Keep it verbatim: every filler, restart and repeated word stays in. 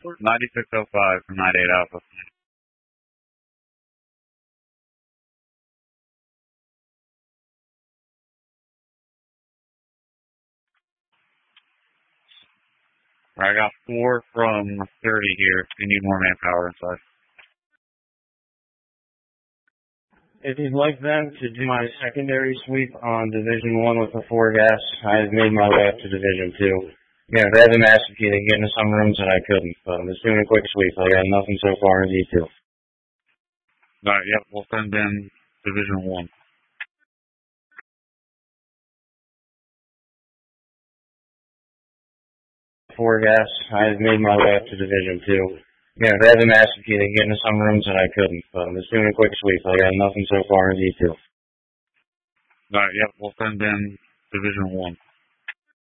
ninety-six oh five from ninety-eight Alpha. I got four from thirty here. You need more manpower inside. If you'd like them to do my secondary sweep on Division one with the four gas, I've made my way up to Division two. Yeah, they haven't asked me to get into some rooms and I couldn't, but I'm just doing a quick sweep. I got nothing so far in D two. Alright, yep, we'll send in Division one. Four gas, I've made my way up to Division two. Yeah, they haven't asked me to get into some rooms and I couldn't, but I'm just doing a quick sweep. I got nothing so far in D two. Alright, yep, we'll send in Division one.